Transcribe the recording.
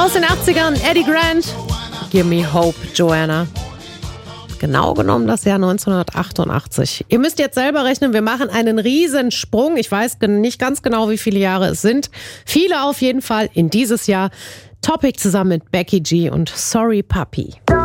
Aus den 80ern, Eddie Grant, Give Me Hope, Joanna. Genau genommen das Jahr 1988. Ihr müsst jetzt selber rechnen, wir machen einen Riesensprung. Ich weiß nicht ganz genau, wie viele Jahre es sind. Viele auf jeden Fall in dieses Jahr. Topic zusammen mit Becky G und Sorry Puppy.